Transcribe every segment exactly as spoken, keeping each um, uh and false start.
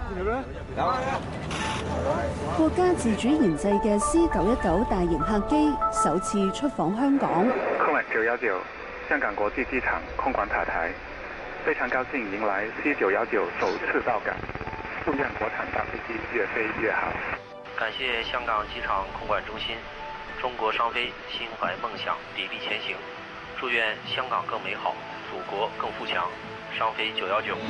國家自主研製嘅 C 九一九大型客機首次出訪香港。 空管九一九香港國際機場空管塔台，非常高興迎來 C 九一九首次到港，祝願國產大飛機越飛越好。 感謝香港機場空管中心，中國商飛心懷夢想，砥礪前行，祝願香港更美好，祖國更富強。商飛九一九。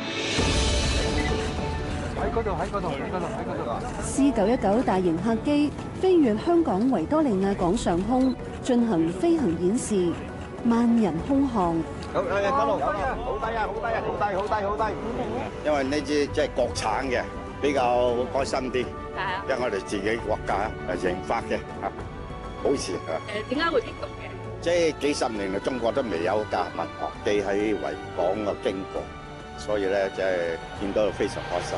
喺嗰度，喺嗰度，喺嗰度，喺嗰度。 C 九一九大型客機飛越香港維多利亞港上空，進行飛行演示，萬人空巷。 好，誒，嗰度，好低啊，好低啊，好低啊，好低，好低，好低。因為呢支即係國產嘅，比較開心啲。係啊。因為我哋自己國家誒研發嘅，嚇，好事啊。 誒，點解會激動嘅？ 即係幾十年嚟，中國都未有架民航機喺維港嘅經過，所以咧即係見到非常開心。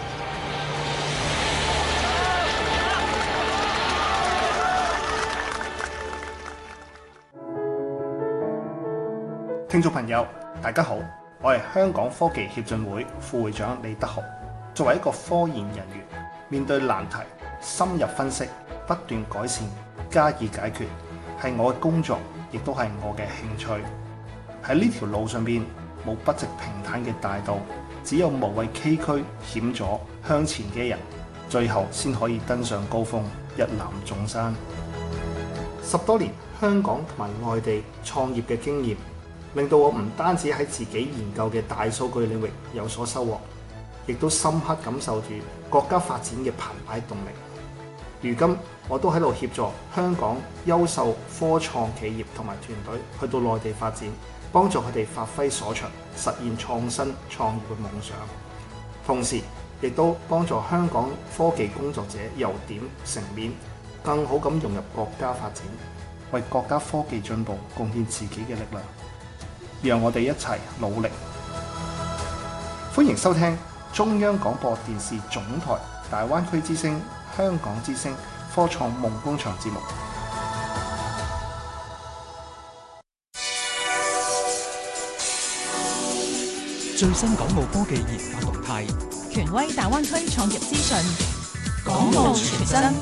聽眾朋友，大家好，我係香港科技協進會副會長李德豪。作為一個科研人員，面對難題，深入分析，不斷改善，加以解決，係我嘅工作，亦都係我嘅興趣。喺呢條路上邊，冇筆直平坦嘅大道，只有無畏崎嶇險阻向前嘅人，最後先可以登上高峰，一覽眾山。十多年香港同埋外地創業嘅經驗，令到我唔單止喺自己研究嘅大數據領域有所收穫，亦都深刻感受住國家發展嘅澎湃動力。如今我都喺度協助香港優秀科創企業同埋團隊去到內地發展，幫助佢哋發揮所長，實現創新創業嘅夢想。同時亦都幫助香港科技工作者由點成面，更好咁融入國家發展，為國家科技進步貢獻自己嘅力量。讓我哋一齊努力。歡迎收聽中央廣播電視總台大灣區之聲、香港之聲科創夢工場節目。 最新港澳科技研發動態， 權威大灣區創業資訊， 港澳全真。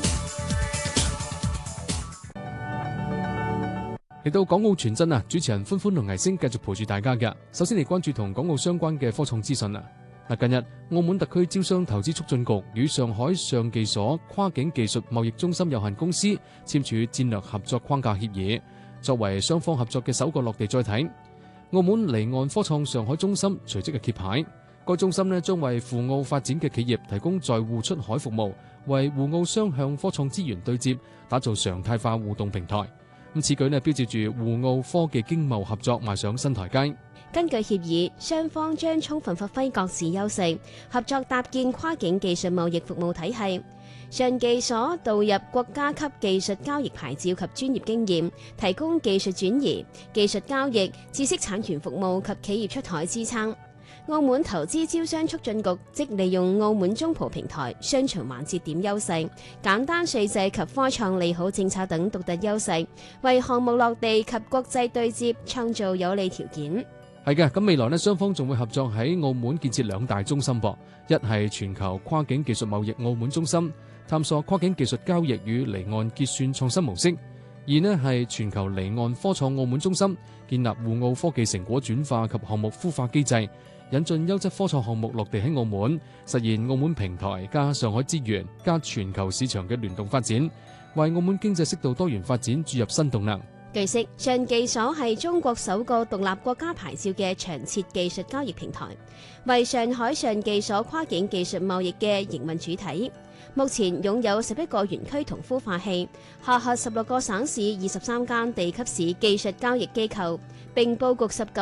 嚟到港澳全真啊！主持人歡歡同倪星繼續陪住大家嘅。首先嚟關注同港澳相關嘅科創資訊啊！嗱，近日澳門特區招商投資促進局與上海上技所跨境技術貿易中心有限公司簽署戰略合作框架協議，作為雙方合作嘅首個落地載體。澳門離岸科創上海中心隨即嘅揭牌，該中心呢將為赴澳發展嘅企業提供在滬出海服務，為滬澳雙向科創資源對接打造常態化互動平台。咁此舉呢標誌住滬澳科技經貿合作邁上新台階。 根據協議，雙方將充分發揮各自優勢，合作搭建跨境技術貿易服務體系。上技所導入國家級技術交易牌照及專業經驗，提供技術轉移、技術交易、知識產權服務及企業出海支撐。澳門投資招商促進局即利用澳門中葡平台雙循環節點優勢、簡單稅制及科創利好政策等獨特優勢，為項目落地及國際對接創造有利條件。 係嘅，咁未來呢，雙方仲會合作喺澳門建設兩大中心噃，一係全球跨境技術貿易澳門中心，探索跨境技術交易與離岸結算創新模式；二呢係全球離岸科創澳門中心，建立滬澳科技成果轉化及項目孵化機制，引進優質科創項目落地喺澳門，實現澳門平台加上海資源加全球市場嘅聯動發展，為澳門經濟適度多元發展注入新動能。 據悉，上技所係中國首個獨立國家牌照嘅長設技術交易平台，為上海上技所跨境技術貿易嘅營運主體。目前擁有十一個園區同孵化器，下轄十六個省市二十三間地級市技術交易機構，並佈局十九